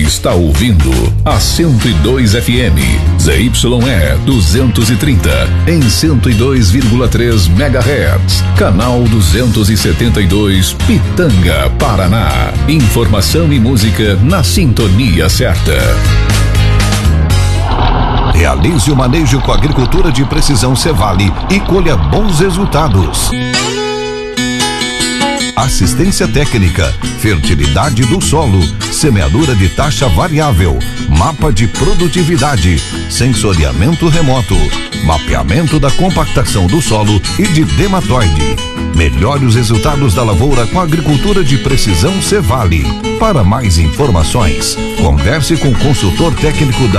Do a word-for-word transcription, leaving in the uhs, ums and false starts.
está ouvindo a cento e dois F M, Z Y E duzentos e trinta, em cento e dois vírgula três megahertz, canal duzentos e setenta e dois, Pitanga, Paraná. Informação e música na sintonia certa. Realize o manejo com a agricultura de precisão Cevale e colha bons resultados. Assistência técnica, fertilidade do solo, semeadura de taxa variável, mapa de produtividade, sensoriamento remoto, mapeamento da compactação do solo e de dermatoide. Melhore os resultados da lavoura com a agricultura de precisão Cevale. Para mais informações, converse com o consultor técnico da